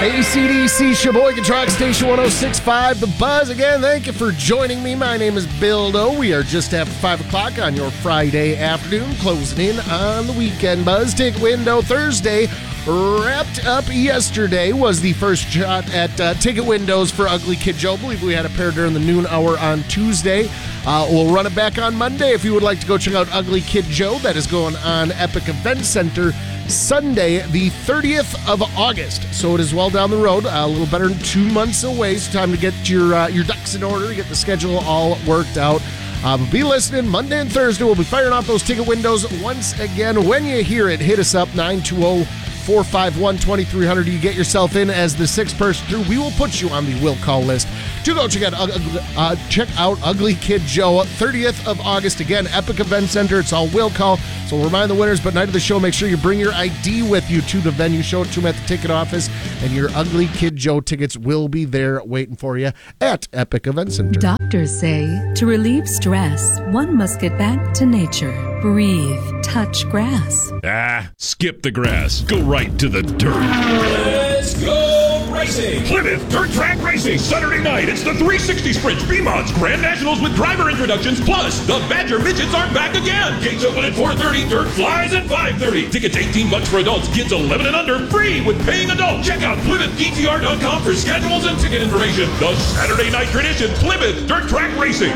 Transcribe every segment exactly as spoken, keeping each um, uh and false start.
A C D C Sheboygan Truck Station one oh six point five, The Buzz. Again, thank you for joining me. My name is Bill Doe. We are just after five o'clock on your Friday afternoon, closing in on the weekend buzz. Ticket window Thursday wrapped up yesterday was the first shot at uh, ticket windows for Ugly Kid Joe. I believe we had a pair during the noon hour on Tuesday. Uh, we'll run it back on Monday. If you would like to go check out Ugly Kid Joe, that is going on Epic Event Center Sunday, the thirtieth of August. So it is well down the road, a little better than two months away. So time to get your uh, your ducks in order, get the schedule all worked out. Uh, but be listening. Monday and Thursday, we'll be firing off those ticket windows once again. When you hear it, hit us up, nine two zero, four five one, two three zero zero. You get yourself in as the sixth person through. We will put you on the will call list to go check out, uh, uh, check out Ugly Kid Joe, thirtieth of August. Again, Epic Event Center. It's all will call. So we'll remind the winners, but night of the show, make sure you bring your I D with you to the venue. Show it to them at the ticket office, and your Ugly Kid Joe tickets will be there waiting for you at Epic Event Center. Doctors say to relieve stress, one must get back to nature. Breathe, touch grass. Ah, skip the grass. Go right to the dirt. Let's go racing! Plymouth Dirt Track Racing, Saturday night. It's the three sixty Sprint B-Mods Grand Nationals with driver introductions. Plus, the Badger Midgets are back again. Gates open at four thirty, dirt flies at five thirty. Tickets eighteen bucks for adults, kids eleven and under, free with paying adults. Check out Plymouth D T R dot com for schedules and ticket information. The Saturday night tradition, Plymouth Dirt Track Racing.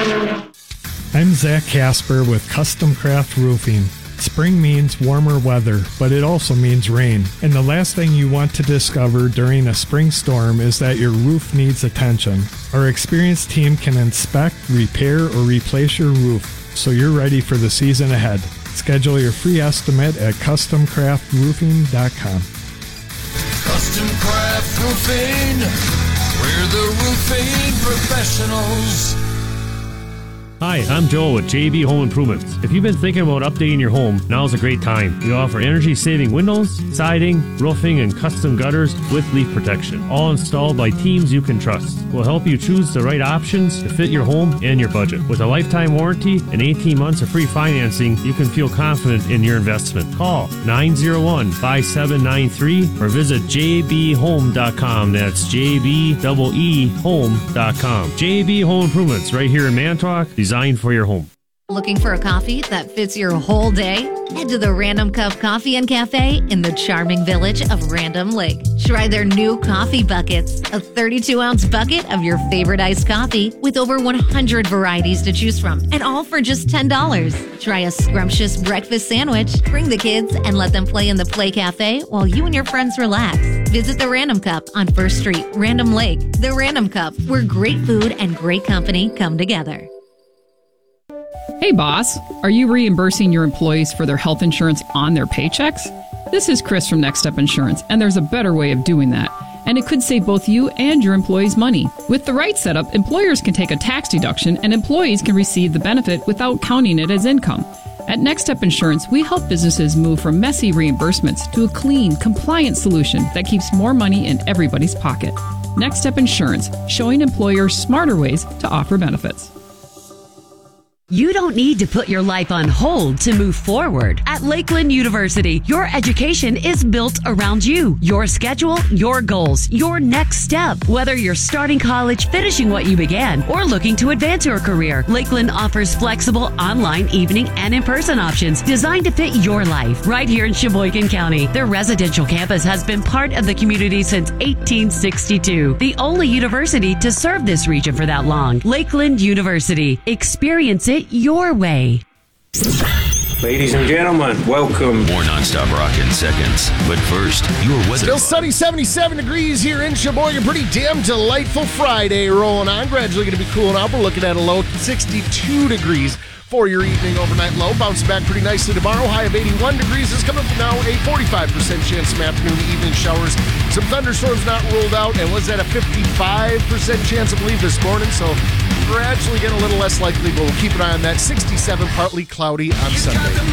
I'm Zach Casper with Custom Craft Roofing. Spring means warmer weather, but it also means rain. And the last thing you want to discover during a spring storm is that your roof needs attention. Our experienced team can inspect, repair, or replace your roof so you're ready for the season ahead. Schedule your free estimate at custom craft roofing dot com. Custom Craft Roofing, we're the roofing professionals. Hi, I'm Joel with J B Home Improvements. If you've been thinking about updating your home, now's a great time. We offer energy-saving windows, siding, roofing, and custom gutters with leak protection, all installed by teams you can trust. We'll help you choose the right options to fit your home and your budget. With a lifetime warranty and eighteen months of free financing, you can feel confident in your investment. Call nine zero one, five seven nine three or visit j b home dot com. That's J B E E home dot com. J B Home Improvements, right here in Manitowoc, designed for your home. Looking for a coffee that fits your whole day? Head to the Random Cup Coffee and Cafe in the charming village of Random Lake. Try their new coffee buckets, a thirty-two ounce bucket of your favorite iced coffee with over one hundred varieties to choose from, and all for just ten dollars. Try a scrumptious breakfast sandwich, bring the kids, and let them play in the Play Cafe while you and your friends relax. Visit the Random Cup on First Street, Random Lake. The Random Cup, where great food and great company come together. Hey boss, are you reimbursing your employees for their health insurance on their paychecks? This is Chris from Next Step Insurance, and there's a better way of doing that. And it could save both you and your employees money. With the right setup, employers can take a tax deduction and employees can receive the benefit without counting it as income. At Next Step Insurance, we help businesses move from messy reimbursements to a clean, compliant solution that keeps more money in everybody's pocket. Next Step Insurance, showing employers smarter ways to offer benefits. You don't need to put your life on hold to move forward. At Lakeland University, your education is built around you, your schedule, your goals, your next step. Whether you're starting college, finishing what you began, or looking to advance your career, Lakeland offers flexible online, evening, and in-person options designed to fit your life. Right here in Sheboygan County, their residential campus has been part of the community since eighteen sixty-two. The only university to serve this region for that long. Lakeland University. Experience it your way. Ladies and gentlemen, welcome. More nonstop rock in seconds. But first, your weather. Still sunny, seventy-seven degrees here in Sheboygan. Pretty damn delightful Friday rolling on. Gradually going to be cooling out. We're looking at a low sixty-two degrees for your evening overnight low. Bouncing back pretty nicely tomorrow. High of eighty-one degrees is coming from now. A forty-five percent chance some afternoon to evening showers. Some thunderstorms not ruled out. And was that a fifty-five percent chance, I believe, this morning? So gradually getting a little less likely, but we'll keep an eye on that. sixty-seven, partly cloudy on Sunday.